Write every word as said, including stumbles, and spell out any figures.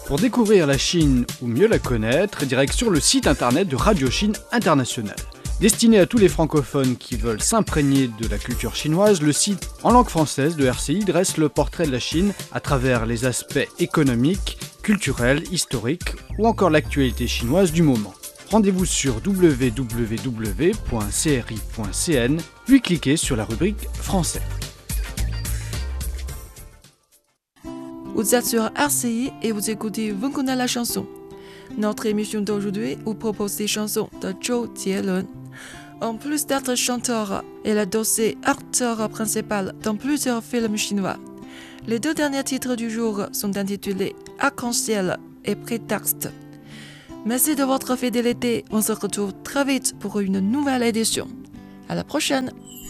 Pour découvrir la Chine ou mieux la connaître, direction le site internet de Radio Chine International. Destiné à tous les francophones qui veulent s'imprégner de la culture chinoise, le site en langue française de R C I dresse le portrait de la Chine à travers les aspects économiques, culturels, historiques ou encore l'actualité chinoise du moment. Rendez-vous sur w w w point c r i point c n, puis cliquez sur la rubrique Français. Vous êtes sur R C I et vous écoutez Vous connaissez la chanson. Notre émission d'aujourd'hui vous propose des chansons de Zhou Jielun. En plus d'être chanteur, il est aussi acteur principal dans plusieurs films chinois. Les deux derniers titres du jour sont intitulés Arc-en-ciel et Prétexte. Merci de votre fidélité. On se retrouve très vite pour une nouvelle édition. À la prochaine!